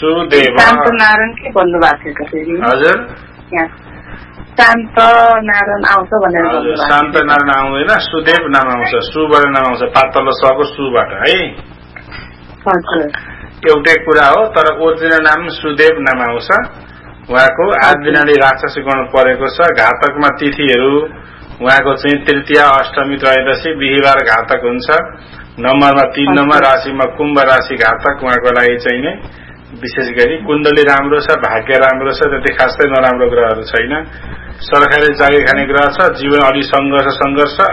सुदेव शान्त नारायण के भन्नुभएको थियो फेरि हजुर शान्त नारायण आउँछ भनेर भन्नुभएको शान्त नारायण आउँदैन सुदेव नाम आउँछ सुबाट नाम आउँछ पातलो सको सुबाट है हजुर एउटै कुरा हो तर ओरिजिनल नाम सुदेव नाम आउँछ उहाँको आदिनाडी राक्षस गण परेको छ घातकमा तिथिहरू उहाँको चाहिँ तृतीया अष्टमी त्रयोदशी बिहीबार घातक हुन्छ नम्बरमा 3 नम्बर राशिमा कुम्भ राशि घातक उहाँको लागि चाहिँ विशेष गरी कुण्डली राम्रो छ भाग्य राम्रो छ त्यति खासै नराम्रो ग्रहहरू छैन सरकारी जागिर खाने ग्रह छ जीवन अलि संघर्ष